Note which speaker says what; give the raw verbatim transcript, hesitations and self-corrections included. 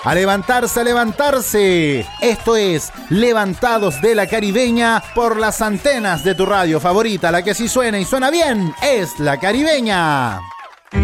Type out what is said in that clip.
Speaker 1: A levantarse, a levantarse. Esto es Levantados de la Caribeña por las antenas de tu radio favorita. La que sí suena y suena bien es La Caribeña.